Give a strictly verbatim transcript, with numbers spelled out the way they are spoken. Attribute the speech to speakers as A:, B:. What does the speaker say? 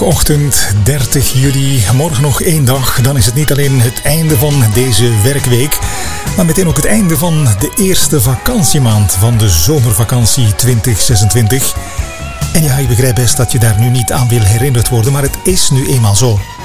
A: Zondagochtend dertig juli. Morgen nog één dag. Dan is het niet alleen het einde van deze werkweek, maar meteen ook het einde van de eerste vakantiemaand van de zomervakantie twintig zesentwintig. En ja, ik begrijp best dat je daar nu niet aan wil herinnerd worden, maar het is nu eenmaal zo.